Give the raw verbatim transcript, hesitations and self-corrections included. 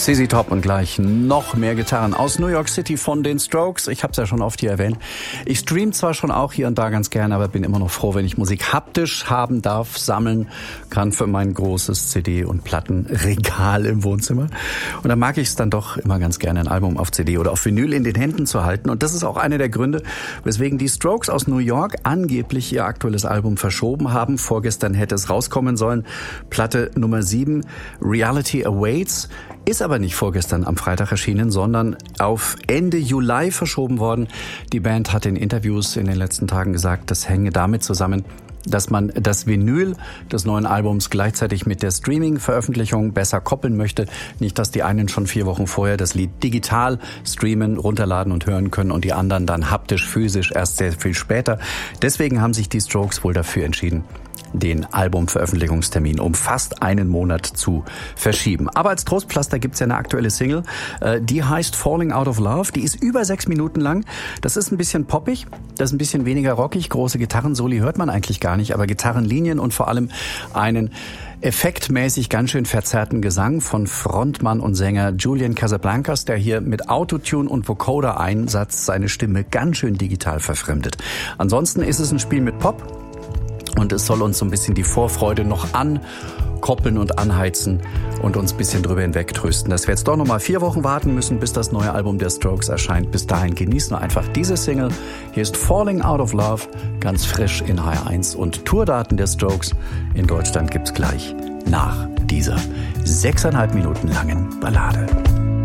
Z Z Top und gleich noch mehr Gitarren aus New York City von den Strokes. Ich habe es ja schon oft hier erwähnt. Ich stream zwar schon auch hier und da ganz gerne, aber bin immer noch froh, wenn ich Musik haptisch haben darf, sammeln kann für mein großes C D- und Plattenregal im Wohnzimmer. Und da mag ich es dann doch immer ganz gerne, ein Album auf C D oder auf Vinyl in den Händen zu halten. Und das ist auch einer der Gründe, weswegen die Strokes aus New York angeblich ihr aktuelles Album verschoben haben. Vorgestern hätte es rauskommen sollen. Platte Nummer sieben, Reality Awaits. Ist aber nicht vorgestern am Freitag erschienen, sondern auf Ende Juli verschoben worden. Die Band hat in Interviews in den letzten Tagen gesagt, das hänge damit zusammen, dass man das Vinyl des neuen Albums gleichzeitig mit der Streaming-Veröffentlichung besser koppeln möchte. Nicht, dass die einen schon vier Wochen vorher das Lied digital streamen, runterladen und hören können und die anderen dann haptisch, physisch erst sehr viel später. Deswegen haben sich die Strokes wohl dafür entschieden, den Albumveröffentlichungstermin um fast einen Monat zu verschieben. Aber als Trostpflaster gibt's ja eine aktuelle Single, die heißt Falling Out of Love. Die ist über sechs Minuten lang. Das ist ein bisschen poppig, das ist ein bisschen weniger rockig. Große Gitarrensoli hört man eigentlich gar nicht, aber Gitarrenlinien und vor allem einen effektmäßig ganz schön verzerrten Gesang von Frontmann und Sänger Julian Casablancas, der hier mit Autotune und Vocoder-Einsatz seine Stimme ganz schön digital verfremdet. Ansonsten ist es ein Spiel mit Pop. Und es soll uns so ein bisschen die Vorfreude noch ankoppeln und anheizen und uns ein bisschen drüber hinwegtrösten, dass wir jetzt doch noch mal vier Wochen warten müssen, bis das neue Album der Strokes erscheint. Bis dahin genießt nur einfach diese Single. Hier ist Falling Out of Love, ganz frisch in H R eins. Und Tourdaten der Strokes in Deutschland gibt's gleich nach dieser sechseinhalb Minuten langen Ballade.